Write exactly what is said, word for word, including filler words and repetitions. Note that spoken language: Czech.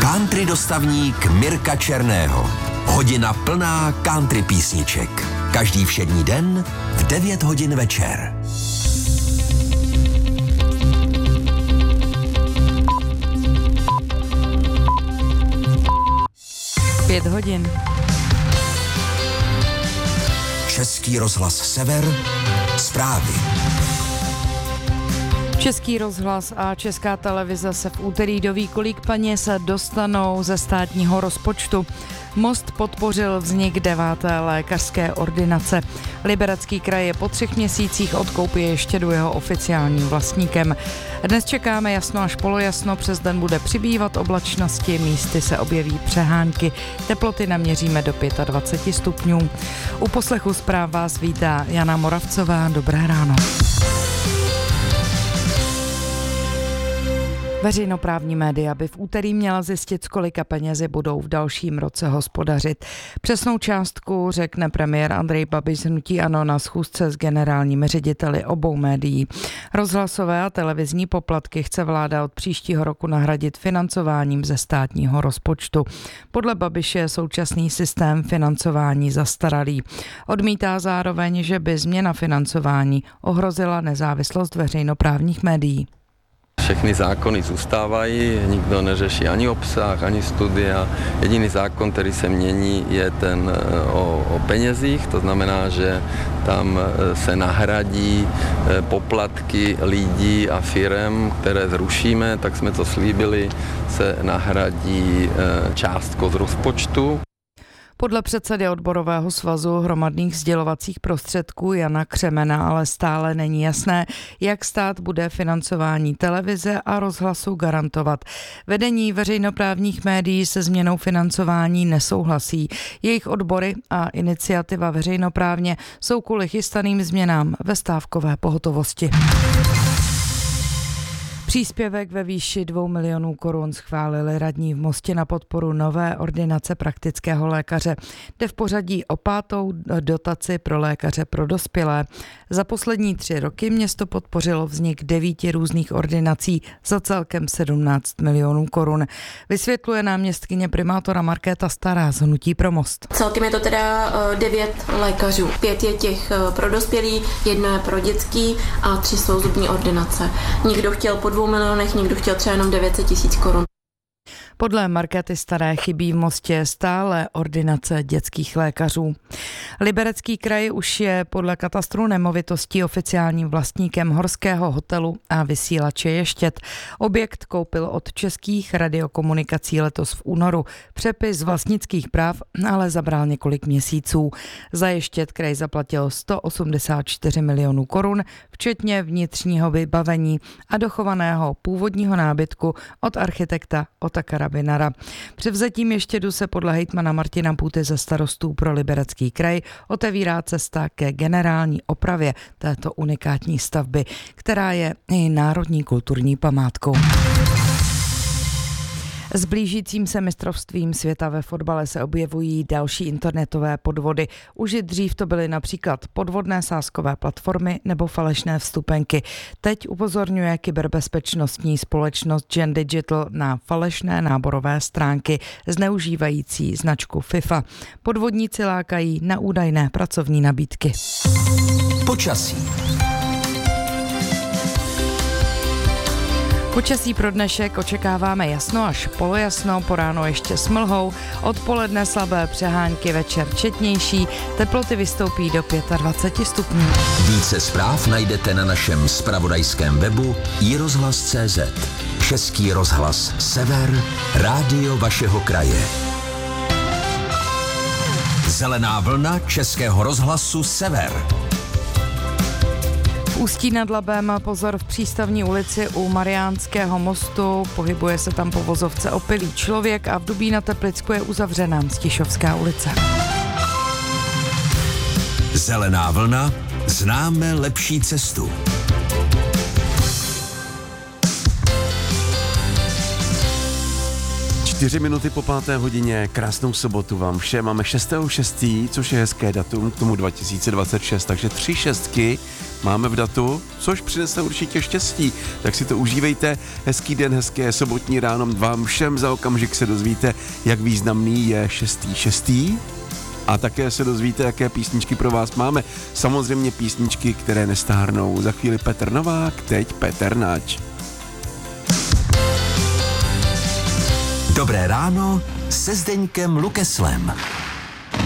Country dostavník Mirka Černého. Hodina plná country písniček. Každý všední den v devět hodin večer. Pět hodin. Český rozhlas Sever. Zprávy. Český rozhlas a Česká televize se v úterý doví, kolik peněz dostanou ze státního rozpočtu. Most podpořil vznik deváté lékařské ordinace. Liberecký kraj je po třech měsících od koupě Ještědu jeho oficiálním vlastníkem. Dnes čekáme jasno až polojasno, přes den bude přibývat oblačnosti, místy se objeví přehánky. Teploty naměříme do dvacet pět stupňů. U poslechu zpráv vás vítá Jana Moravcová. Dobré ráno. Veřejnoprávní média by v úterý měla zjistit, z kolika penězi budou v dalším roce hospodařit. Přesnou částku řekne premiér Andrej Babiš z hnutí ANO na schůzce s generálními řediteli obou médií. Rozhlasové a televizní poplatky chce vláda od příštího roku nahradit financováním ze státního rozpočtu. Podle Babiše je současný systém financování zastaralý. Odmítá zároveň, že by změna financování ohrozila nezávislost veřejnoprávních médií. Všechny zákony zůstávají, nikdo neřeší ani obsah, ani studia. Jediný zákon, který se mění, je ten o, o penězích, to znamená, že tam se nahradí poplatky lidí a firem, které zrušíme, tak jsme to slíbili, se nahradí částkou z rozpočtu. Podle předsedy odborového svazu hromadných sdělovacích prostředků Jana Křemena ale stále není jasné, jak stát bude financování televize a rozhlasu garantovat. Vedení veřejnoprávních médií se změnou financování nesouhlasí. Jejich odbory a iniciativa veřejnoprávně jsou kvůli chystaným změnám ve stávkové pohotovosti. Příspěvek ve výši dvou milionů korun schválili radní v Mostě na podporu nové ordinace praktického lékaře. Jde v pořadí o pátou dotaci pro lékaře pro dospělé. Za poslední tři roky město podpořilo vznik devíti různých ordinací za celkem sedmnáct milionů korun. Vysvětluje náměstkyně primátora Markéta Stará z hnutí pro Most. Celkem je to teda devět lékařů. Pět je těch pro dospělí, jedno je pro dětský a tři jsou zubní ordinace. Někdo chtěl po dvou milionech, někdo chtěl třeba jenom devět set tisíc korun. Podle Markéty Staré chybí v Mostě stále ordinace dětských lékařů. Liberecký kraj už je podle katastru nemovitostí oficiálním vlastníkem horského hotelu a vysílače Ještěd. Objekt koupil od Českých radiokomunikací letos v únoru. Přepis vlastnických práv ale zabral několik měsíců. Za Ještěd kraj zaplatil sto osmdesát čtyři milionů korun, včetně vnitřního vybavení a dochovaného původního nábytku od architekta Otakara Binara. Převzetím Ještědu se podle hejtmana Martina Půty ze starostů pro Liberecký kraj otevírá cesta ke generální opravě této unikátní stavby, která je i národní kulturní památkou. S blížícím se mistrovstvím světa ve fotbale se objevují další internetové podvody. Už i dřív to byly například podvodné sázkové platformy nebo falešné vstupenky. Teď upozorňuje kyberbezpečnostní společnost Gen Digital na falešné náborové stránky zneužívající značku FIFA. Podvodníci lákají na údajné pracovní nabídky. Počasí. Počasí pro dnešek očekáváme jasno až polojasno, po ráno ještě s mlhou, odpoledne slabé přehánky, večer četnější, teploty vystoupí do dvacet pět stupňů. Více zpráv najdete na našem zpravodajském webu i rozhlas tečka cé zet. Český rozhlas Sever, rádio vašeho kraje. Zelená vlna Českého rozhlasu Sever. V Ústí nad Labem pozor v Přístavní ulici u Mariánského mostu, pohybuje se tam po vozovce opilý člověk a v Dubí na Teplicku je uzavřená Stišovská ulice. Zelená vlna, známe lepší cestu. Čtyři minuty po páté hodině, krásnou sobotu vám všem. Máme šestého šestého, což je hezké datum k tomu dva tisíce dvacet šest, takže tři šestky máme v datu, což přinese určitě štěstí. Tak si to užívejte, hezký den, hezké sobotní ráno vám všem. Za okamžik se dozvíte, jak významný je šestý šestý. A také se dozvíte, jaké písničky pro vás máme. Samozřejmě písničky, které nestárnou. Za chvíli Petr Novák, teď Petr Nač. Dobré ráno se Zdeňkem Lukeslem.